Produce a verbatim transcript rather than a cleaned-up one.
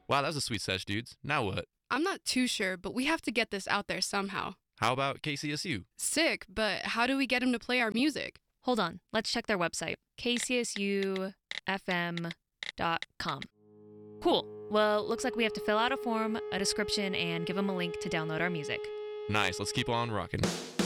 Wow, that was a sweet sesh, dudes. Now what? I'm not too sure, but we have to get this out there somehow. How about K C S U? Sick, but how do we get him to play our music? Hold on, let's check their website, k c s u f m dot com. Cool. Well, looks like we have to fill out a form, a description, and give them a link to download our music. Nice, let's keep on rocking.